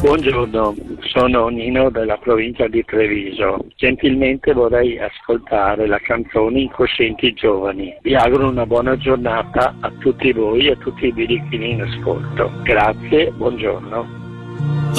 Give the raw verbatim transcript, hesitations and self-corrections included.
Buongiorno, sono Nino della provincia di Treviso. Gentilmente vorrei ascoltare la canzone Incoscienti Giovani. Vi auguro una buona giornata a tutti voi e a tutti i birichini in ascolto. Grazie, buongiorno.